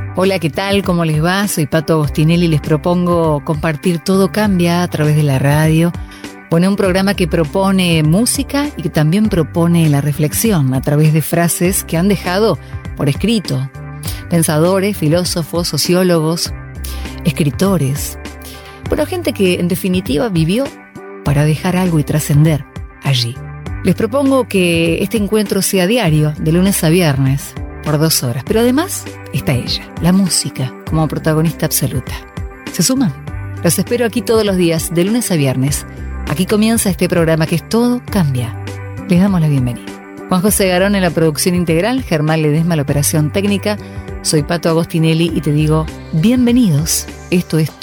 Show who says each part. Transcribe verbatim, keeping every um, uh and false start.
Speaker 1: Hola, ¿qué tal? ¿Cómo les va? Soy Pato Agostinelli y les propongo compartir Todo Cambia a través de la radio. Bueno, un programa que propone música y que también propone la reflexión a través de frases que han dejado por escrito pensadores, filósofos, sociólogos, escritores. Bueno, gente que en definitiva vivió para dejar algo y trascender allí. Les propongo que este encuentro sea diario, de lunes a viernes, por dos horas. Pero además está ella, la música, como protagonista absoluta. ¿Se suman? Los espero aquí todos los días, de lunes a viernes. Aquí comienza este programa que es Todo Cambia. Les damos la bienvenida. Juan José Garón en la producción integral, Germán Ledesma la operación técnica. Soy Pato Agostinelli y te digo, bienvenidos. Esto es